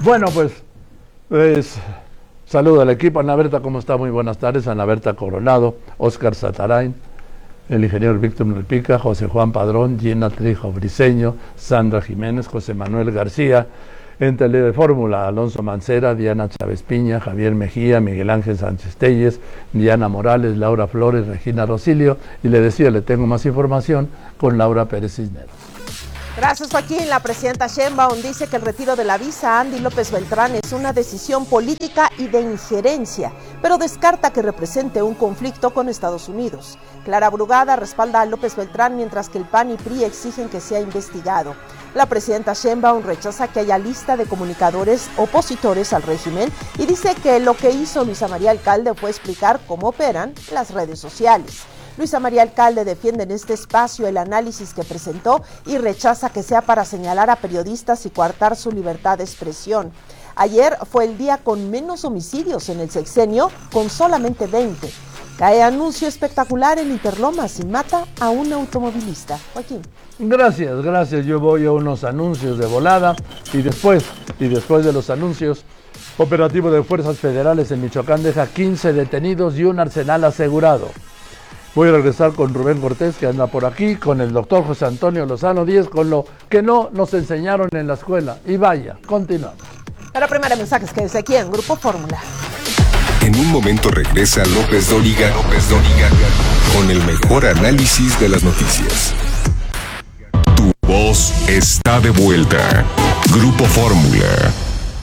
Bueno, pues saludo al equipo. Ana Berta, ¿cómo está? Muy buenas tardes. Ana Berta Coronado, Óscar Satarain, el ingeniero Víctor Melpica, José Juan Padrón, Gina Trijo Briceño, Sandra Jiménez, José Manuel García, en Telefórmula, Alonso Mancera, Diana Chávez Piña, Javier Mejía, Miguel Ángel Sánchez Telles, Diana Morales, Laura Flores, Regina Rosilio, y le decía, le tengo más información con Laura Pérez Cisneros. Gracias, Joaquín. La presidenta Sheinbaum dice que el retiro de la visa a Andy López Beltrán es una decisión política y de injerencia, pero descarta que represente un conflicto con Estados Unidos. Clara Brugada respalda a López Beltrán, mientras que el PAN y PRI exigen que sea investigado. La presidenta Sheinbaum rechaza que haya lista de comunicadores opositores al régimen y dice que lo que hizo Luisa María Alcalde fue explicar cómo operan las redes sociales. Luisa María Alcalde defiende en este espacio el análisis que presentó y rechaza que sea para señalar a periodistas y coartar su libertad de expresión. Ayer fue el día con menos homicidios en el sexenio, con solamente 20. Cae anuncio espectacular en Interlomas y mata a un automovilista. Joaquín. Gracias. Yo voy a unos anuncios de volada y después de los anuncios, operativo de fuerzas federales en Michoacán deja 15 detenidos y un arsenal asegurado. Voy a regresar con Rubén Cortés, que anda por aquí, con el doctor José Antonio Lozano Díez, con lo que no nos enseñaron en la escuela. Y vaya, continuamos. Pero primero mensajes que desde aquí en Grupo Fórmula. En un momento regresa López Dóriga con el mejor análisis de las noticias. Tu voz está de vuelta. Grupo Fórmula.